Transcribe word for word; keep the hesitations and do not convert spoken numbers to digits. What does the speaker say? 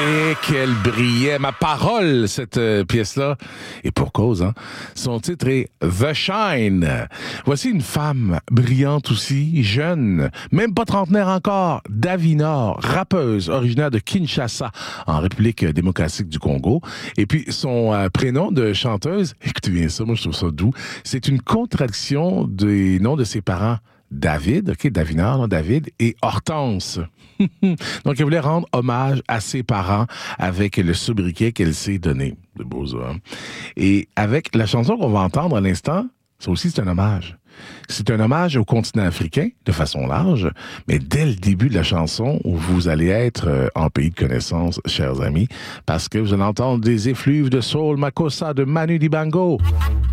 Et qu'elle brillait. Ma parole, cette euh, pièce-là. Et pour cause, hein. Son titre est The Shine. Voici une femme brillante aussi, jeune, même pas trentenaire encore, Davinor, rappeuse originaire de Kinshasa, en République démocratique du Congo. Et puis, son euh, prénom de chanteuse, écoutez bien ça, moi je trouve ça doux, c'est une contraction des noms de ses parents. David, OK, Davinor, non, David, et Hortense. Donc, elle voulait rendre hommage à ses parents avec le sobriquet qu'elle s'est donné. C'est beau, ça. Hein? Et avec la chanson qu'on va entendre à l'instant, ça aussi, c'est un hommage. C'est un hommage au continent africain, de façon large, mais dès le début de la chanson, vous allez être en pays de connaissance, chers amis, parce que vous allez entendre des effluves de soul Makossa de Manu Dibango.